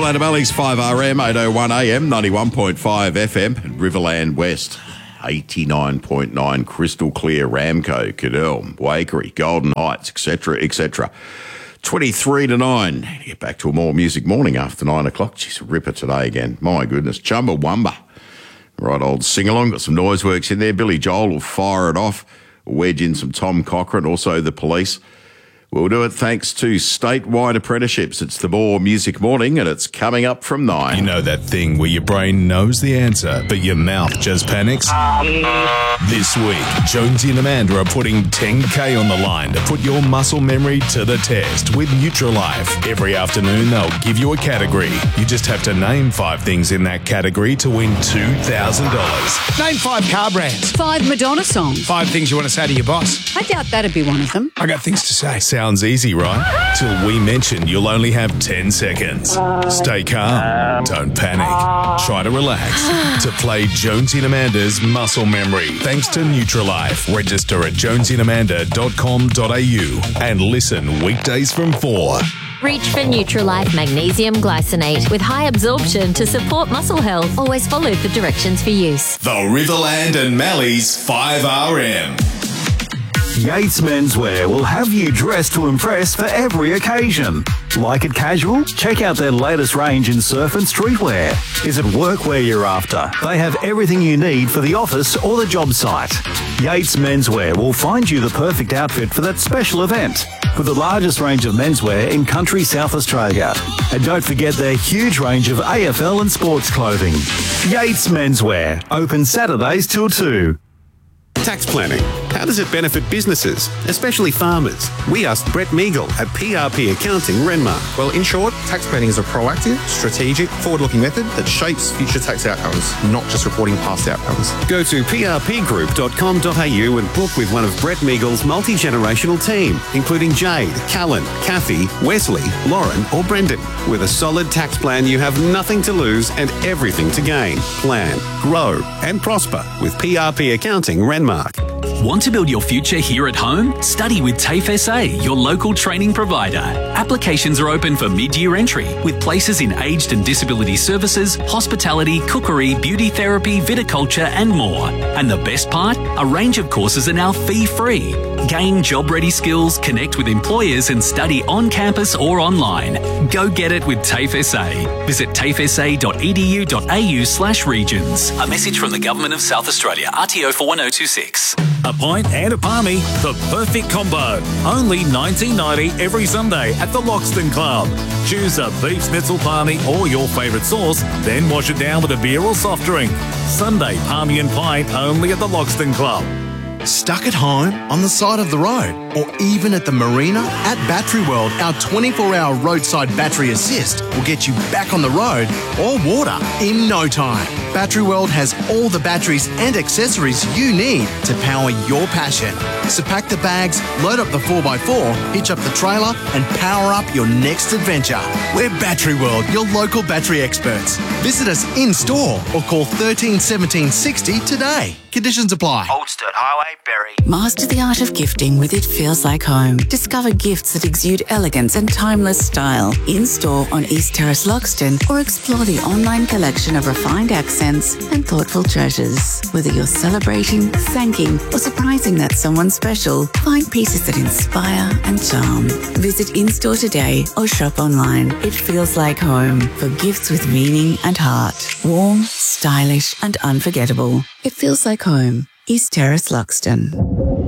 Riverland Valley's 5RM, 801 AM, 91.5 FM, and Riverland West, 89.9 crystal clear, Ramco, Cadell, Wakery, Golden Heights, etc., etc. 23 to 9. Get back to a more music morning after 9 o'clock. She's a ripper today again. My goodness. Chumbawamba. Right, old sing-along. Got some noise works in there. Billy Joel will fire it off. Wedge in some Tom Cochrane, also the Police. We'll do it thanks to statewide apprenticeships. It's the More Music Morning, and it's coming up from 9. You know that thing where your brain knows the answer, but your mouth just panics? This week, Jonesy and Amanda are putting $10K on the line to put your muscle memory to the test with Nutrilife. Every afternoon, they'll give you a category. You just have to name 5 things in that category to win $2,000. Name 5 car brands. 5 Madonna songs. 5 things you want to say to your boss. I doubt that'd be one of them. I got things to say. Sounds easy, right? Till we mention you'll only have 10 seconds. Stay calm. Don't panic. Try to relax. To play Jonesy and Amanda's Muscle Memory. Thanks to Nutrilife. Register at jonesyandamanda.com.au and listen weekdays from 4. Reach for Nutrilife Magnesium Glycinate with high absorption to support muscle health. Always follow the directions for use. The Riverland and Mallee's 5RM. Yates Menswear will have you dressed to impress for every occasion. Like it casual? Check out their latest range in surf and streetwear. Is it workwear you're after? They have everything you need for the office or the job site. Yates Menswear will find you the perfect outfit for that special event. With the largest range of menswear in country South Australia. And don't forget their huge range of AFL and sports clothing. Yates Menswear, open Saturdays till 2. Tax planning. How does it benefit businesses, especially farmers? We asked Brett Meagle at PRP Accounting, Renmark. Well, in short, tax planning is a proactive, strategic, forward-looking method that shapes future tax outcomes, not just reporting past outcomes. Go to prpgroup.com.au and book with one of Brett Meagle's multi-generational team, including Jade, Callan, Kathy, Wesley, Lauren or Brendan. With a solid tax plan, you have nothing to lose and everything to gain. Plan, grow and prosper with PRP Accounting, Renmark. Want to build your future here at home? Study with TAFE SA, your local training provider. Applications are open for mid-year entry with places in aged and disability services, hospitality, cookery, beauty therapy, viticulture and more. And the best part? A range of courses are now fee-free. Gain job-ready skills, connect with employers and study on campus or online. Go get it with TAFE SA. Visit tafesa.edu.au/regions. A message from the Government of South Australia, RTO 41026. A pint and a palmy, the perfect combo. Only $19.90 every Sunday at the Loxton Club. Choose a beef schnitzel palmy or your favourite sauce, then wash it down with a beer or soft drink. Sunday palmy and pint only at the Loxton Club. Stuck at home, on the side of the road, or even at the marina? At Battery World, our 24-hour roadside battery assist will get you back on the road or water in no time. Battery World has all the batteries and accessories you need to power your passion. So pack the bags, load up the 4x4, hitch up the trailer, and power up your next adventure. We're Battery World, your local battery experts. Visit us in-store or call 13 17 60 today. Conditions apply. Old Sturt Highway, Berry. Master the art of gifting with It Feels Like Home. Discover gifts that exude elegance and timeless style. In-store on East Terrace, Loxton, or explore the online collection of refined accents and thoughtful treasures. Whether you're celebrating, thanking, or surprising that someone special, find pieces that inspire and charm. Visit in-store today or shop online. It Feels Like Home for gifts with meaning and heart. Warm, stylish, and unforgettable. It feels like home. East Terrace, Loxton.